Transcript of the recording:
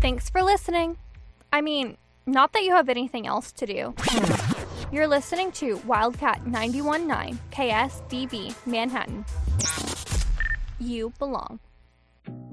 Thanks for listening. I mean, not that you have anything else to do. You're listening to Wildcat 91.9 KSDB Manhattan. You belong.